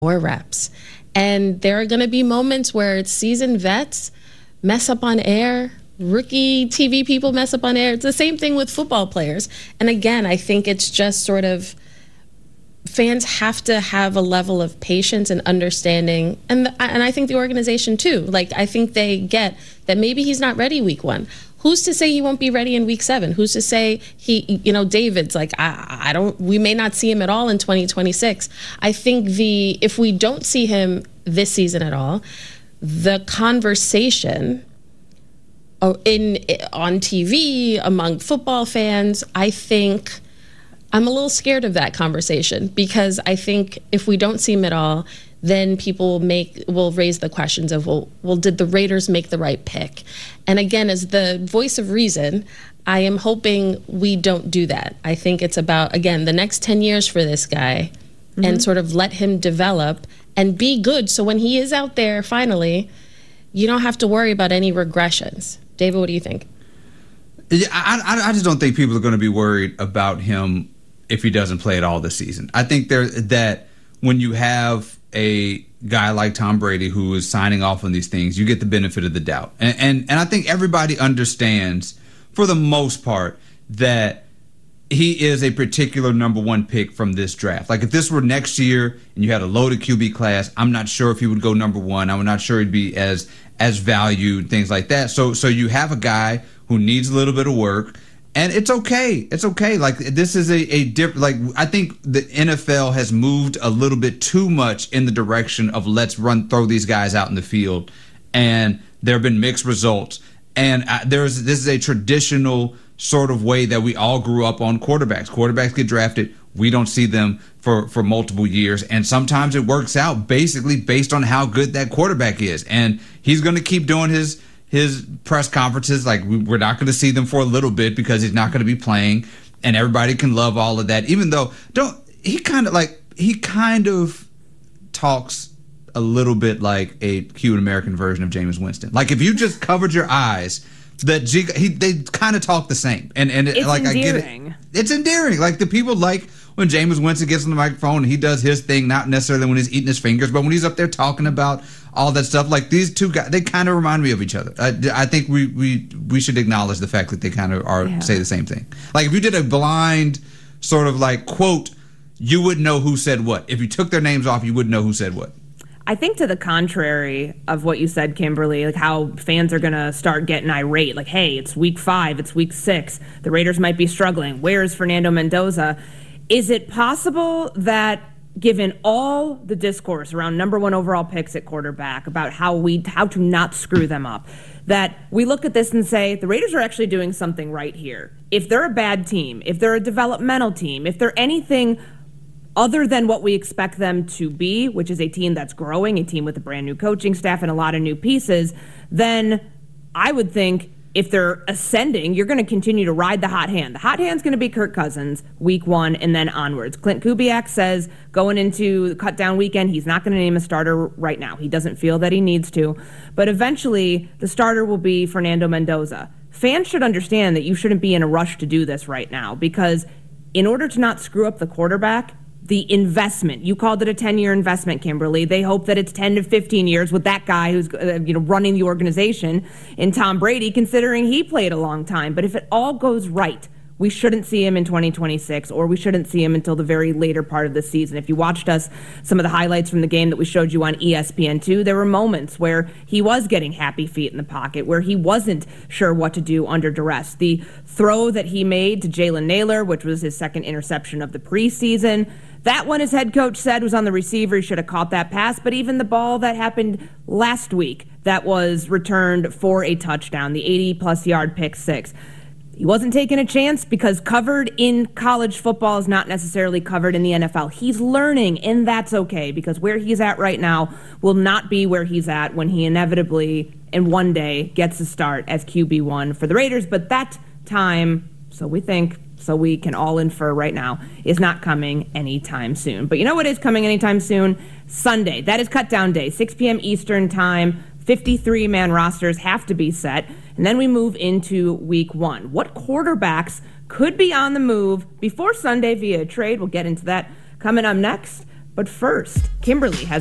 more reps. And there are going to be moments where seasoned vets mess up on air. Rookie TV people mess up on air. It's the same thing with football players. And again, I think it's just sort of fans have to have a level of patience and understanding. And I think the organization too. Like, I think they get that maybe he's not ready week 1. Who's to say he won't be ready in week 7? Who's to say David's like, we may not see him at all in 2026. I think if we don't see him this season at all, the conversation on TV among football fans, I think I'm a little scared of that conversation, because I think if we don't see him at all, then people will raise the questions of, well, did the Raiders make the right pick? And again, as the voice of reason, I am hoping we don't do that. I think it's about, again, the next 10 years for this guy, and sort of let him develop and be good. So when he is out there finally, you don't have to worry about any regressions. David, what do you think? Yeah, I just don't think people are going to be worried about him if he doesn't play at all this season. I think that when you have a guy like Tom Brady who is signing off on these things, you get the benefit of the doubt. And I think everybody understands, for the most part, that he is a particular number 1 pick from this draft. Like, if this were next year and you had a loaded QB class, I'm not sure if he would go number 1. I'm not sure he'd be as valued, things like that. So you have a guy who needs a little bit of work. And it's okay. It's okay. Like, this is a different, like, I think the NFL has moved a little bit too much in the direction of let's throw these guys out in the field. And there have been mixed results. And this is a traditional sort of way that we all grew up on quarterbacks. Quarterbacks get drafted. We don't see them for multiple years. And sometimes it works out basically based on how good that quarterback is. And he's going to keep doing his press conferences. Like, we're not going to see them for a little bit because he's not going to be playing, and everybody can love all of that. Even though he kind of talks a little bit like a cute American version of Jameis Winston. Like, if you just covered your eyes, they kind of talk the same. And it's like, endearing. I get it. It's endearing. Like, the people like when Jameis Winston gets on the microphone and he does his thing, not necessarily when he's eating his fingers, but when he's up there talking about all that stuff. Like, these two guys, they kind of remind me of each other. I think we should acknowledge the fact that they kind of say the same thing. Like, if you did a blind sort of like quote, you wouldn't know who said what. If you took their names off, you wouldn't know who said what. I think to the contrary of what you said, Kimberly, like how fans are going to start getting irate. Like, hey, it's week 5, it's week 6. The Raiders might be struggling. Where is Fernando Mendoza? Is it possible that, given all the discourse around number 1 overall picks at quarterback, about how to not screw them up, that we look at this and say, the Raiders are actually doing something right here? If they're a bad team, if they're a developmental team, if they're anything other than what we expect them to be, which is a team that's growing, a team with a brand new coaching staff and a lot of new pieces, then I would think if they're ascending, you're going to continue to ride the hot hand. The hot hand's going to be Kirk Cousins week 1 and then onwards. Clint Kubiak says going into the cut-down weekend, he's not going to name a starter right now. He doesn't feel that he needs to. But eventually, the starter will be Fernando Mendoza. Fans should understand that you shouldn't be in a rush to do this right now, because in order to not screw up the quarterback, the investment, you called it a 10-year investment, Kimberly. They hope that it's 10 to 15 years with that guy who's running the organization in Tom Brady, considering he played a long time. But if it all goes right, we shouldn't see him in 2026, or we shouldn't see him until the very later part of the season. If you watched some of the highlights from the game that we showed you on ESPN2, there were moments where he was getting happy feet in the pocket, where he wasn't sure what to do under duress. The throw that he made to Jalen Naylor, which was his second interception of the preseason, that one, his head coach said, was on the receiver. He should have caught that pass. But even the ball that happened last week that was returned for a touchdown, the 80-plus yard pick 6, he wasn't taking a chance, because covered in college football is not necessarily covered in the NFL. He's learning, and that's okay, because where he's at right now will not be where he's at when he inevitably, and one day, gets a start as QB1 for the Raiders. But that time, so we can all infer right now, is not coming anytime soon. But you know what is coming anytime soon? Sunday. That is cut-down day, 6 p.m. Eastern time. 53-man rosters have to be set. And then we move into week 1. What quarterbacks could be on the move before Sunday via trade? We'll get into that coming up next. But first, Kimberly has